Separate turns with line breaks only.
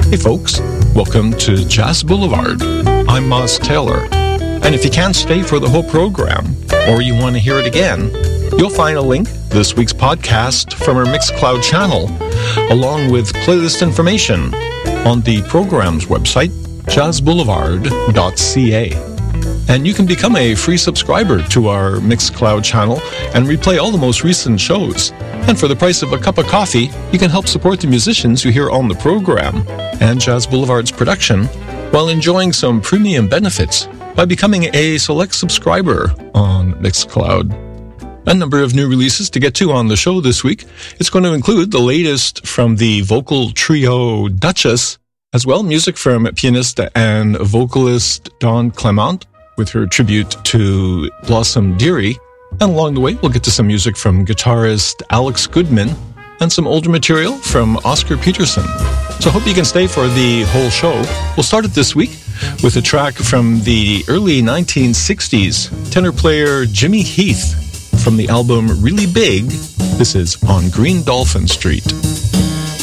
Hey folks, welcome to Jazz Boulevard. I'm Moz Taylor. And if you can't stay for the whole program, or you want to hear it again, you'll find a link to this week's podcast from our Mixcloud channel, along with playlist information on the program's website, jazzboulevard.ca. And you can become a free subscriber to our Mixcloud channel and replay all the most recent shows. And for the price of a cup of coffee, you can help support the musicians you hear on the program and Jazz Boulevard's production while enjoying some premium benefits by becoming a select subscriber on Mixcloud. A number of new releases to get to on the show this week. It's going to include the latest from the vocal trio Duchess, as well music from pianist and vocalist Dawn Clement with her tribute to Blossom Dearie. And along the way, we'll get to some music from guitarist Alex Goodman and some older material from Oscar Peterson. So I hope you can stay for the whole show. We'll start it this week with a track from the early 1960s, tenor player Jimmy Heath from the album Really Big. This is On Green Dolphin Street.